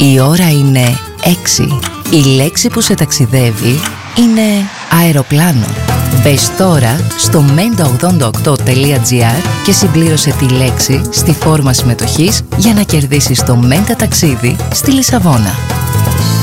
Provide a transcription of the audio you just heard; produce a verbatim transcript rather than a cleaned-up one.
Η ώρα είναι έξι. Η λέξη που σε ταξιδεύει είναι αεροπλάνο. Μπες τώρα στο μέντα ογδόντα οκτώ τελεία τζι άρ και συμπλήρωσε τη λέξη στη φόρμα συμμετοχής για να κερδίσεις το Μέντα ταξίδι στη Λισαβόνα.